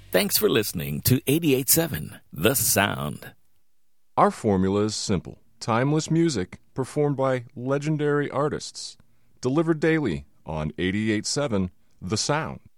Thanks for listening to 88.7 The Sound. Our formula is simple. Timeless music performed by legendary artists. Delivered daily on 88.7 The Sound.